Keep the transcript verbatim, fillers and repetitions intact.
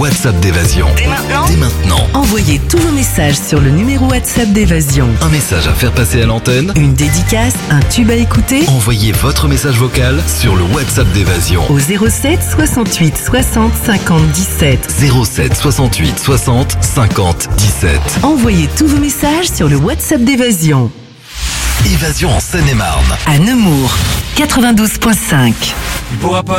WhatsApp d'Évasion. Dès maintenant Dès maintenant. Envoyez tous vos messages sur le numéro WhatsApp d'Évasion. Un message à faire passer à l'antenne. Une dédicace, un tube à écouter Envoyez votre message vocal sur le WhatsApp d'Évasion. au zéro sept soixante-huit soixante cinquante dix-sept. zéro sept soixante-huit soixante cinquante dix-sept. Envoyez tous vos messages sur le WhatsApp d'Évasion. Évasion en Seine-et-Marne. À Nemours, quatre-vingt-douze virgule cinq. Il pourra pas